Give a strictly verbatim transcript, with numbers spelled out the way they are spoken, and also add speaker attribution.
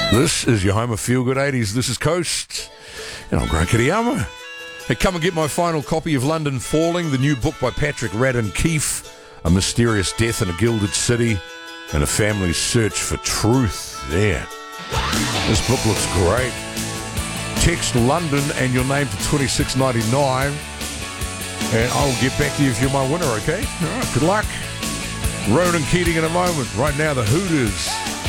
Speaker 1: This is your home of Feel Good eighties. This is Coast, and I'm Grant Kiriyama. Hey, come and get my final copy of London Falling, the new book by Patrick Radden Keefe, A Mysterious Death in a Gilded City, and a Family's Search for Truth. There. This book looks great. Text London and your name to twenty-six ninety-nine, and I'll get back to you if you're my winner, okay? All right, good luck. Ronan Keating in a moment. Right now, the Hooters.